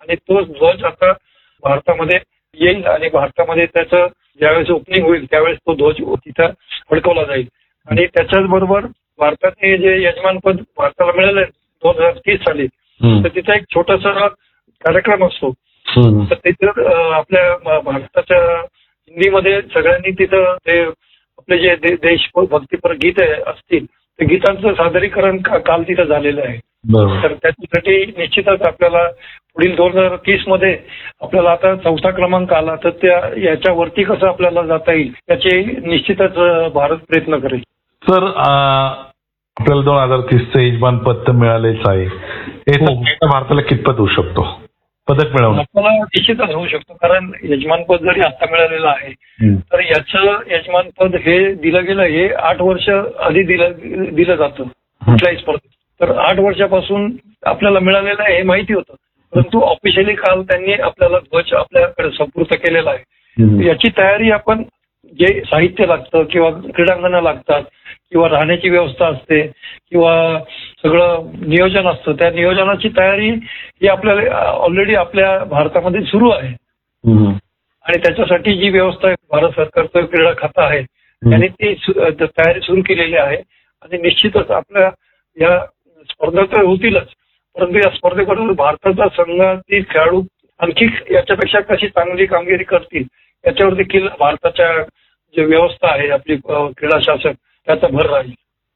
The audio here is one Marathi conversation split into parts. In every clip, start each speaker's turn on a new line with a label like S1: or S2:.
S1: आणि तो ध्वज आता भारतामध्ये येईल आणि भारतामध्ये त्याचं ज्यावेळेस ओपनिंग होईल त्यावेळेस तो ध्वज तिथं फडकवला जाईल. आणि त्याच्याच बरोबर भारताचे जे यजमानपद भारताला मिळालं 2030 साली, तर तिचा एक छोटासा कार्यक्रम असतो. तर तिथं आपल्या भारताच्या हिंदीमध्ये सगळ्यांनी तिथं ते आपले जे देशभक्तीपर गीत असतील ते गीतांचं सादरीकरण काल तिथं झालेलं आहे. तर त्याच्यासाठी निश्चितच आपल्याला पुढील 2030 मध्ये आपल्याला आता 4था क्रमांक आला तर त्या याच्यावरती कसं आपल्याला जाता येईल याची निश्चितच भारत प्रयत्न करेल.
S2: सर आपल्याला 2030चं यजमानपद तर मिळालेच आहे. याचा भारताला कितपत होऊ शकतो पदक मिळवणं?
S1: आपल्याला निश्चितच होऊ शकतो, कारण यजमानपद जरी आता मिळालेलं आहे तर याचं यजमानपद हे दिलं गेलं हे 8 वर्ष आधी दिलं जातं कुठल्याही स्पर्धेत. तर 8 वर्षापासून आपल्याला मिळालेलं आहे हे माहिती होतं, परंतु ऑफिशियली काल त्यांनी आपल्याला ध्वज आपल्याकडे सुपूर्द केलेला आहे. याची तयारी आपण जे साहित्य लागतं किंवा क्रीडांगणं लागतात किंवा राहण्याची व्यवस्था असते किंवा सगळं नियोजन असतं, त्या नियोजनाची तयारी ही आपल्याला ऑलरेडी आपल्या भारतामध्ये सुरू आहे. आणि त्याच्यासाठी जी व्यवस्था भारत सरकारचं क्रीडा खातं आहे त्यांनी ती तयारी सुरू केलेली आहे. आणि निश्चितच आपल्या या स्पर्धा तर होतीलच, परंतु या स्पर्धेकडून भारताचा संघातील खेळाडू आणखी याच्यापेक्षा कशी चांगली कामगिरी करतील याच्यावर देखील भारताच्या जे व्यवस्था आहे आपली क्रीडा शासक त्याचा भर राहील.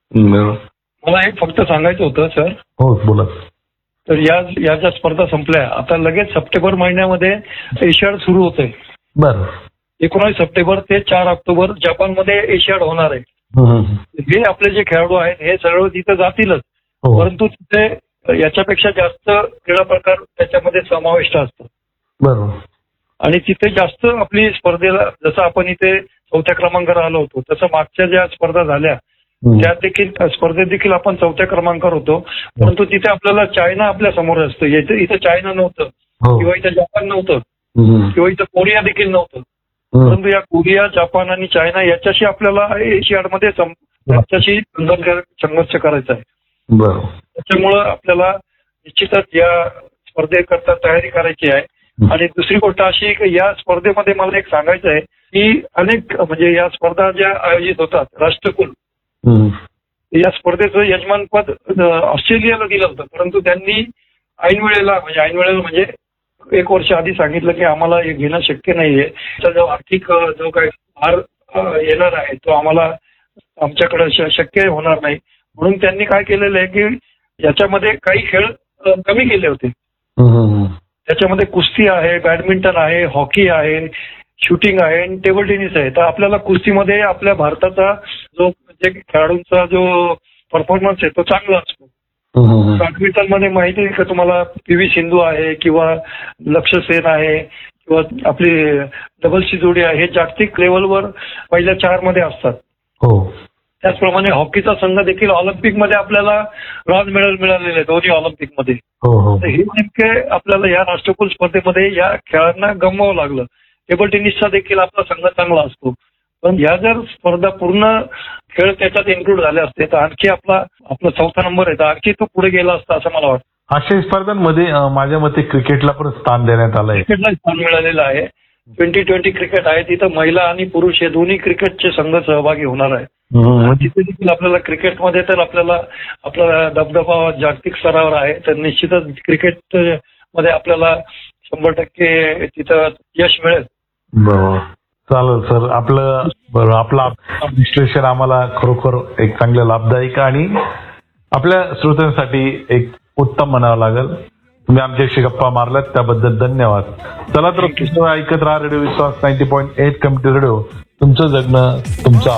S1: मला हे फक्त सांगायचं होतं सर.
S2: हो बोला.
S1: तर या ज्या स्पर्धा संपल्या आता लगेच सप्टेंबर महिन्यामध्ये एशियाड सुरू होत आहे.
S2: बरं.
S1: 19 सप्टेंबर ते 4 ऑक्टोबर जपानमध्ये एशियाड होणार आहे. हे आपले जे खेळाडू आहेत हे सर्व तिथे जातीलच, परंतु तिथे याच्यापेक्षा जास्त क्रीडा प्रकार त्याच्यामध्ये समाविष्ट असतो.
S2: बरोबर.
S1: आणि तिथे जास्त आपली स्पर्धेला जसं आपण इथे 4थ्या क्रमांकावर आलो होतो तसं मागच्या ज्या स्पर्धा झाल्या त्यात देखील स्पर्धेत देखील आपण 4थ्या क्रमांकावर होतो, परंतु तिथे आपल्याला चायना आपल्या समोर असतं. इथं चायना नव्हतं किंवा इथं जपान नव्हतं किंवा इथं कोरिया देखील नव्हतं, परंतु या कोरिया, जपान आणि चायना याच्याशी आपल्याला एशियाडमध्ये त्यांच्याशी संघर्ष करायचा आहे. त्याच्यामुळं आपल्याला निश्चितच या स्पर्धेकरता तयारी करायची आहे. आणि दुसरी गोष्ट अशी की या स्पर्धेमध्ये मला एक सांगायचं आहे की अनेक म्हणजे या स्पर्धा ज्या आयोजित होतात राष्ट्रकुल, या स्पर्धेचं यजमानपद ऑस्ट्रेलियाला दिलं होतं, परंतु त्यांनी ऐनवेळेला म्हणजे 1 वर्ष आधी सांगितलं की आम्हाला हे घेणं शक्य नाहीये, त्याचा जो आर्थिक जो काही भार येणार आहे तो आम्हाला आमच्याकडे शक्य होणार नाही, म्हणून त्यांनी काय केलेलं आहे की याच्यामध्ये काही खेळ कमी केले होते. त्याच्यामध्ये कुस्ती आहे, बॅडमिंटन आहे, हॉकी आहे, शूटिंग आहे आणि टेबल टेनिस आहे. तर आपल्याला कुस्तीमध्ये आपल्या भारताचा जो जे खेळाडूंचा जो परफॉर्मन्स आहे तो चांगला असतो. बॅडमिंटन मध्ये माहिती आहे का तुम्हाला PV सिंधू आहे किंवा लक्ष्य सेन आहे किंवा आपली डबल्सची जोडी आहे, हे जागतिक लेवलवर पहिल्या 4 मध्ये असतात. त्याचप्रमाणे हॉकीचा संघ देखील ऑलिम्पिकमध्ये आपल्याला ब्रॉन्झ मेडल मिळालेले आहे दोन्ही ऑलिम्पिकमध्ये. हे नेमके आपल्याला या राष्ट्रकुल स्पर्धेमध्ये या खेळांना गमवावं लागलं. टेबल टेनिसचा देखील आपला संघ चांगला असतो, पण या जर स्पर्धा पूर्ण खेळ त्याच्यात इन्क्लूड झाले असते तर आणखी आपला 4था नंबर आहे तर आणखी तो पुढे गेला असता असं मला वाटतं.
S2: आशियाई स्पर्धांमध्ये माझ्या मते क्रिकेटला पण स्थान देण्यात आलं आहे.
S1: क्रिकेटला स्थान मिळालेलं आहे. 2020 क्रिकेट आहे, तिथं महिला आणि पुरुष हे दोन्ही क्रिकेटचे संघ सहभागी होणार आहे. तिथे देखील आपल्याला क्रिकेटमध्ये तर आपला दबदबा जागतिक स्तरावर आहे, तर निश्चितच क्रिकेट मध्ये आपल्याला 100% तिथं यश मिळेल.
S2: बरोबर. चालेल सर. आपला विश्लेषण आम्हाला खरोखर एक चांगलं लाभदायक आणि आपल्या श्रोत्यांसाठी एक उत्तम म्हणावं लागेल. तुम्ही आमच्याशी गप्पा मारल्यात त्याबद्दल धन्यवाद. चला तर ऐकत राहा रेडिओ विश्वास 90.8 कम्युनिटी रेडिओ. तुमचं जगणं तुमचं